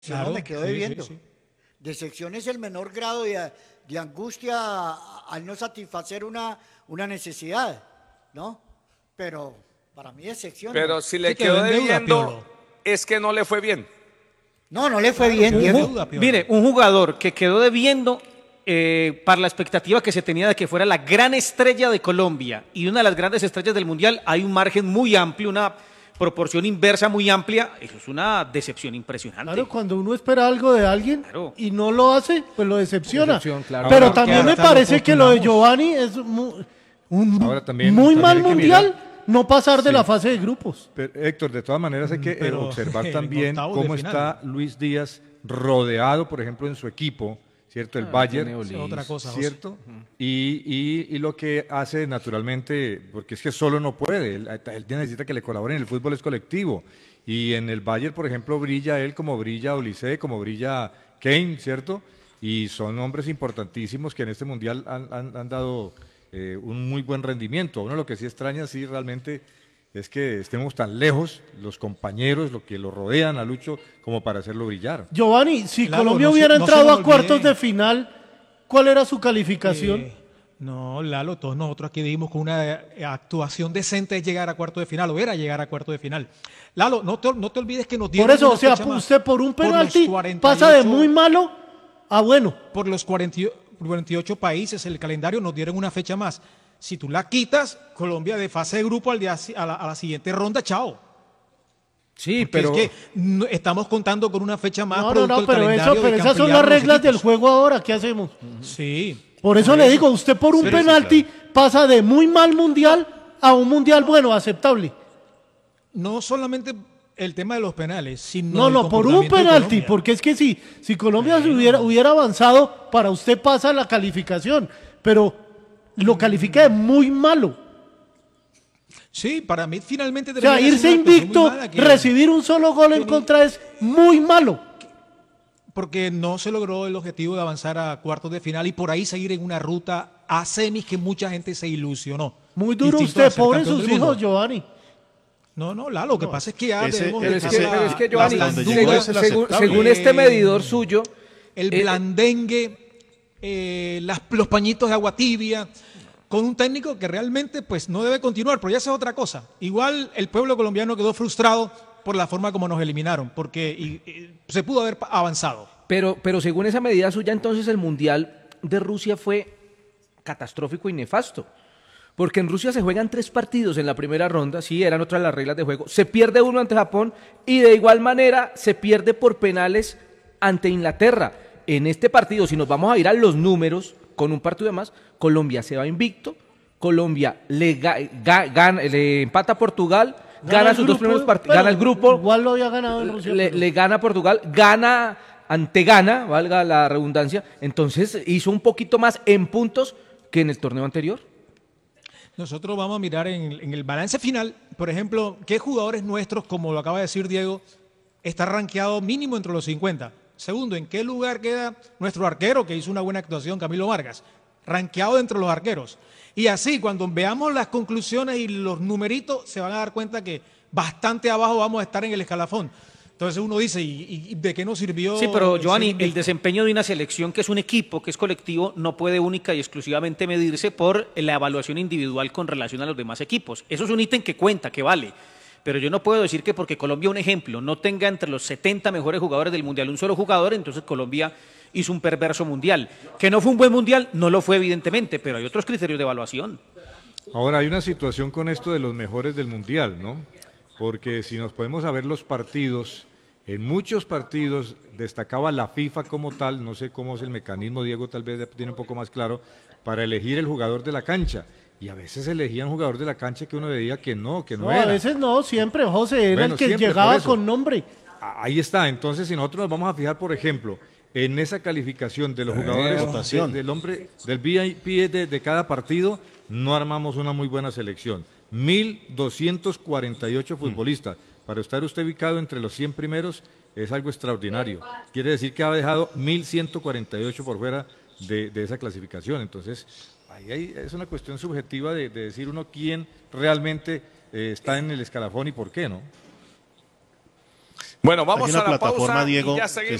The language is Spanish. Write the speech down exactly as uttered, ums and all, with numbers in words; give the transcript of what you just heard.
Claro, me quedó sí, debiendo. sí, sí. Decepción es el menor grado de, de angustia al no satisfacer una, una necesidad, ¿no? Pero para mí decepción no. Pero si Se le quedó quedó en deuda, debiendo, Piolo. es que no le fue bien. No, no le fue Claro, bien, quedó en Diego. deuda, Piolo. Mire, un jugador que quedó debiendo eh, para la expectativa que se tenía de que fuera la gran estrella de Colombia y una de las grandes estrellas del Mundial, hay un margen muy amplio, una proporción inversa muy amplia. Eso es una decepción impresionante. Claro, cuando uno espera algo de alguien Claro. y no lo hace, pues lo decepciona. Decepción, claro. Pero Ahora, también ahora me tan parece que lo de afortunados. Giovanni es mu- un Ahora también- muy también mal hay que mundial mirar- no pasar de Sí. la fase de grupos. Pero, Héctor, de todas maneras hay que eh, Pero, observar en también octavos de cómo final. está Luis Díaz rodeado, por ejemplo, en su equipo, ¿cierto? El Ah, Bayern, tiene Esa es otra cosa, José. ¿cierto? Y, y- y lo que hace naturalmente, porque es que solo no puede, él, él necesita que le colaboren, el fútbol es colectivo. Y en el Bayern, por ejemplo, brilla él como brilla Olise, como brilla Kane, ¿cierto? Y son hombres importantísimos que en este Mundial han, han- han dado eh, un muy buen rendimiento. Uno lo que sí extraña, sí, realmente es que estemos tan lejos, los compañeros, lo que lo rodean a Lucho, como para hacerlo brillar. Giovanni, si Claro, Colombia no se- hubiera no se entrado nos a cuartos olvide. de final, ¿cuál era su calificación? Eh, no, Lalo, todos nosotros aquí dijimos que una eh, actuación decente es llegar a cuarto de final o era llegar a cuarto de final. Lalo, no te, no te olvides que nos dieron Por eso, una o sea, fecha más. usted por un Por los penalti cuarenta y pasa de ocho muy malo a bueno. Por los cuarenta y cuarenta y ocho países, el calendario nos dieron una fecha más. Si tú la quitas, Colombia de fase de grupo al día, a, la, a la siguiente ronda, chao. Sí, Porque pero es que no- estamos contando con una fecha más. No, no, producto no, del pero, eso, calendario de pero que esas son las ampliaron los reglas del equipos. juego ahora, ¿qué hacemos? Sí. Por eso le digo, usted por un Sí, sí, penalti pasa de muy mal mundial a un mundial bueno, aceptable. No solamente el tema de los penales, sino No, el no, por un comportamiento de penalti, Colombia. porque es que si, si Colombia se hubiera, hubiera avanzado, para usted pasa la calificación, pero lo califica de muy malo. Sí, para mí finalmente O sea, termina irse siendo una actuación invicto, muy mala que- recibir un solo gol en que ni- contra es muy malo. porque no se logró el objetivo de avanzar a cuartos de final y por ahí seguir en una ruta a semis que mucha gente se ilusionó. Muy duro Distinto a usted, ser pobre campeón sus del mundo. hijos, Giovanni. No, no, Lalo, lo que pasa es que ya ese- debemos pero de es que, ese- dejar pero la- es que la Giovanni, donde blandura, llegó según, es el según- aceptable. según este medidor suyo, el eh, blandengue, eh, las- los pañitos de agua tibia, con un técnico que realmente pues no debe continuar, pero ya esa es otra cosa. Igual el pueblo colombiano quedó frustrado por la forma como nos eliminaron, porque y- y se pudo haber pa- avanzado. Pero, pero según esa medida suya, entonces el Mundial de Rusia fue catastrófico y nefasto. Porque en Rusia se juegan tres partidos en la primera ronda, sí, eran otras las reglas de juego. Se pierde uno ante Japón y de igual manera se pierde por penales ante Inglaterra. En este partido, si nos vamos a ir a los números, con un partido de más, Colombia se va invicto, Colombia le, ga- ga- gana- le empata a Portugal, gana, el sus dos grupo, primeros partidos, bueno, gana el grupo, Igual lo había ganado en Rusia. le, pero- le gana a Portugal, gana ante gana, valga la redundancia, entonces hizo un poquito más en puntos que en el torneo anterior. Nosotros vamos a mirar en, en el balance final, por ejemplo, qué jugadores nuestros, como lo acaba de decir Diego, está rankeado mínimo entre los cincuenta. Segundo, ¿en qué lugar queda nuestro arquero que hizo una buena actuación, Camilo Vargas? Rankeado entre los arqueros. Y así, cuando veamos las conclusiones y los numeritos, se van a dar cuenta que bastante abajo vamos a estar en el escalafón. Entonces uno dice, ¿y, y de qué nos sirvió? Sí, pero ser Giovanni, el invicto? desempeño de una selección que es un equipo, que es colectivo, no puede única y exclusivamente medirse por la evaluación individual con relación a los demás equipos. Eso es un ítem que cuenta, que vale. Pero yo no puedo decir que porque Colombia, un ejemplo, no tenga entre los setenta mejores jugadores del Mundial un solo jugador, entonces Colombia hizo un perverso Mundial. Que no fue un buen Mundial, no lo fue evidentemente, pero hay otros criterios de evaluación. Ahora, hay una situación con esto de los mejores del Mundial, ¿no? Porque si nos podemos ver los partidos, en muchos partidos destacaba la FIFA como tal, no sé cómo es el mecanismo, Diego tal vez tiene un poco más claro, para elegir el jugador de la cancha. Y a veces elegían jugador de la cancha que uno veía que no, que no, No, era. a veces no, siempre, José, era Bueno, el que siempre, llegaba por eso. con nombre. Ah, Ahí está, entonces si nosotros nos vamos a fijar, por ejemplo, en esa calificación de los jugadores votación. de- del hombre, del V I P de, de cada partido, no armamos una muy buena selección. mil doscientos cuarenta y ocho futbolistas. Para estar usted ubicado entre los cien primeros es algo extraordinario. Quiere decir que ha dejado mil ciento cuarenta y ocho por fuera de, de esa clasificación. Entonces, ahí hay- es una cuestión subjetiva de, de decir uno quién realmente eh, está en el escalafón y por qué, ¿no? Bueno, vamos Hay una a la plataforma, pausa Diego, y ya que seguimos.